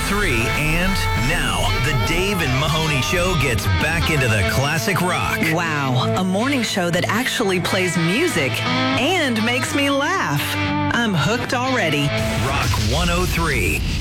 103. And now, the Dave and Mahoney Show gets back into the classic rock. Wow, a morning show that actually plays music and makes me laugh. I'm hooked already. Rock 103.